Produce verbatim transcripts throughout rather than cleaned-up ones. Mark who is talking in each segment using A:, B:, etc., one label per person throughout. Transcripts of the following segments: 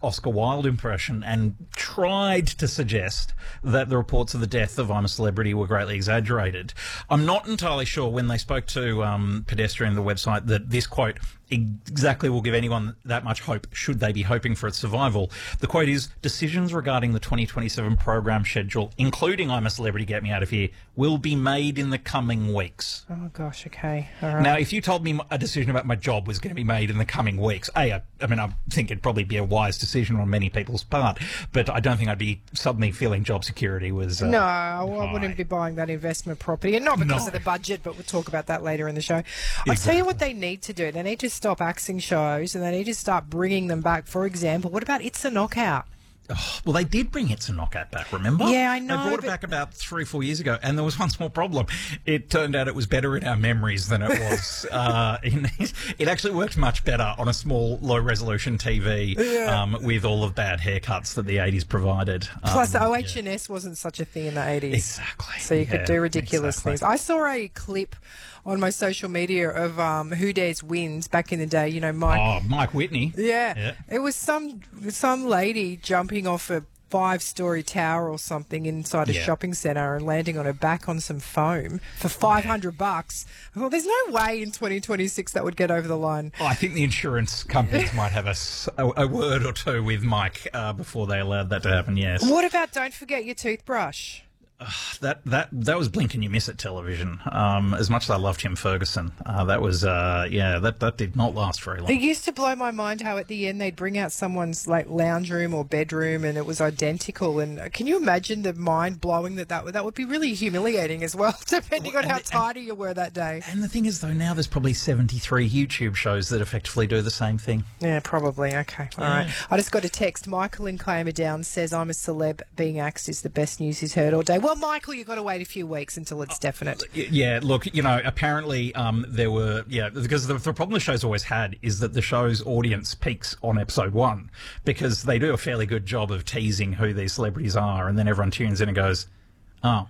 A: Oscar Wilde impression and tried to suggest that the reports of the death of I'm a Celebrity were greatly exaggerated. I'm not entirely sure when they spoke to um, Pedestrian, the website, that this quote exactly will give anyone that much hope should they be hoping for its survival. The quote is, decisions regarding the twenty twenty-seven program schedule, including I'm a Celebrity, Get Me Out of Here, will be made in the coming weeks.
B: Oh, gosh, okay. All right.
A: Now, if you told me a decision about my job was going to be made in the coming weeks, A, I, I mean, I think it'd probably be a wise decision on many people's part, but I don't think I'd be suddenly feeling job security was uh,
B: No, I
A: high.
B: wouldn't be buying that investment property, and not because
A: No.
B: of the budget, but we'll talk about that later in the show. I'll tell you what they need to do. They need to stop axing shows, and they need to start bringing them back. For example, what about It's a Knockout?
A: Oh, well, they did bring It's a Knockout back, remember?
B: Yeah, I know,
A: They brought
B: but-
A: it back about three, four years ago, and there was one small problem. It turned out it was better in our memories than it was. uh, in, it actually worked much better on a small, low-resolution T V
B: Yeah.
A: um, with all of bad haircuts that the eighties provided.
B: Plus,
A: um,
B: O H and S wasn't such a thing in the eighties.
A: Exactly.
B: So you
A: Yeah,
B: could do ridiculous
A: exactly.
B: things. I saw a clip on my social media of um, Who Dares Wins back in the day. You know, Mike.
A: Oh, Mike Whitney.
B: Yeah.
A: Yeah.
B: It was some some lady jumping off a five-story tower or something inside a
A: Yeah.
B: shopping centre and landing on her back on some foam for five hundred bucks. I thought, there's no way in twenty twenty-six that would get over the line.
A: I think the insurance companies might have a, s- a- a word or two with Mike uh, before they allowed that to happen, yes.
B: What about don't forget your toothbrush?
A: That that that was blink and you miss it television. Um, as much as I loved Tim Ferguson, uh, that was uh, yeah, that that did not last very long.
B: It used to blow my mind how at the end they'd bring out someone's like lounge room or bedroom and it was identical. And can you imagine the mind blowing that that would, that would be really humiliating as well, depending
A: Well,
B: on how
A: and-
B: tidy you were that day.
A: And the thing is, though, now there's probably seventy-three YouTube shows that effectively do the same thing.
B: Yeah, probably. Okay. All right. I just got a text. Michael in Clamadown says, I'm a celeb. Being axed is the best news he's heard all day. Well, Michael, you've got to wait a few weeks until it's definite.
A: Y- Yeah, look, you know, apparently um, there were, yeah, because the, the problem the show's always had is that the show's audience peaks on episode one because they do a fairly good job of teasing who these celebrities are, and then everyone tunes in and goes, oh.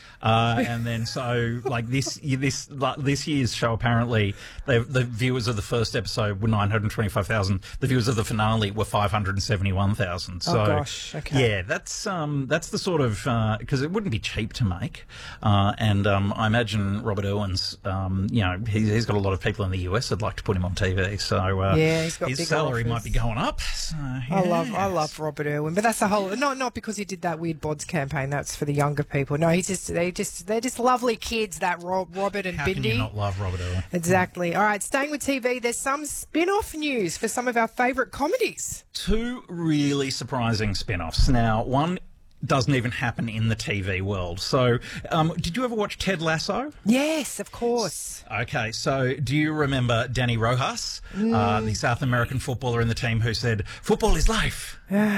A: Uh, and then so like this this like, this year's show apparently they, the viewers of the first episode were nine hundred twenty-five thousand. The viewers of the finale were five hundred seventy-one thousand. So
B: Oh, gosh. Okay.
A: yeah, that's um that's the sort of because it wouldn't be cheap to make, uh, and um, I imagine Robert Irwin's um you know he's, he's got a lot of people in the U S that'd like to put him on T V. So uh,
B: Yeah, he's got
A: his
B: bigger
A: salary
B: offers.
A: might be going up. So,
B: I love I
A: yes.
B: love Robert Irwin, but that's the whole not not because he did that weird bods campaign. That's for the younger people. No, he's just they just they're just lovely kids. That Rob, Robert and
A: How
B: Bindi.
A: can you not love Robert Irwin?
B: Exactly. All right, staying with T V, there's some spin-off news for some of our favourite comedies.
A: Two really surprising spin-offs. Now, one doesn't even happen in the T V world. So, um, did you ever watch Ted Lasso?
B: Yes, of course.
A: Okay, so do you remember Danny Rojas, uh, the South American footballer in the team who said, football is life?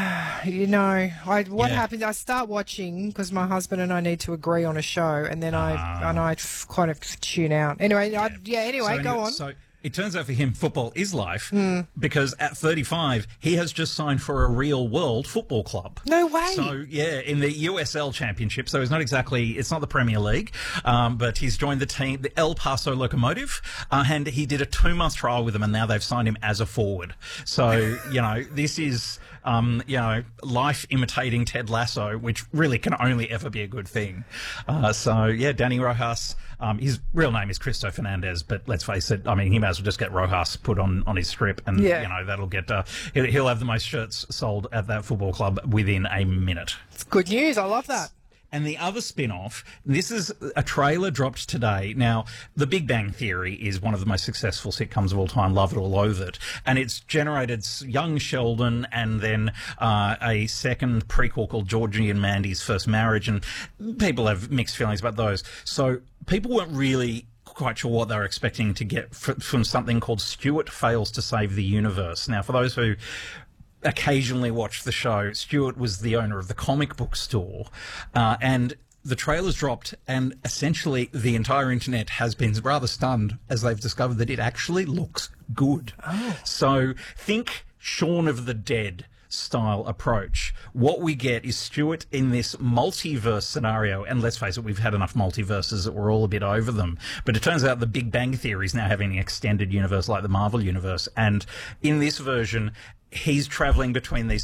B: You know, I, what
A: Yeah.
B: happened? I start watching because my husband and I need to agree on a show, and then I and I f- kind of tune out. Anyway, I, yeah. Anyway,
A: So
B: go
A: anyway,
B: on.
A: So it turns out for him, football is life because at thirty-five, he has just signed for a real world football club.
B: No way.
A: So, yeah, in the U S L Championship. So, it's not exactly, it's not the Premier League, um, but he's joined the team, the El Paso Locomotive, uh, and he did a two month trial with them, and now they've signed him as a forward. So, you know, this is, um, you know, life imitating Ted Lasso, which really can only ever be a good thing. Uh, so, yeah, Danny Rojas, um, his real name is Cristo Fernandez, but let's face it, I mean, he may as well just get Rojas put on, on his strip, and,
B: Yeah.
A: you know, that'll get, uh, he'll, he'll have the most shirts sold at that football club within a minute.
B: It's good news. I love that.
A: And the other spin-off, this is a trailer dropped today. Now, The Big Bang Theory is one of the most successful sitcoms of all time, love it or loathe it. And it's generated s- young Sheldon and then uh, a second prequel called Georgie and Mandy's First Marriage. And people have mixed feelings about those. So people weren't really quite sure what they were expecting to get fr- from something called Stuart Fails to Save the Universe. Now, for those who occasionally watch the show, Stuart was the owner of the comic book store, uh, and the trailer's dropped, and essentially the entire internet has been rather stunned as they've discovered that it actually looks good. Oh. So think Shaun of the Dead style approach. What we get is Stuart in this multiverse scenario, and let's face it, we've had enough multiverses that we're all a bit over them. But it turns out the Big Bang Theory is now having an extended universe like the Marvel universe, and in this version, he's travelling between these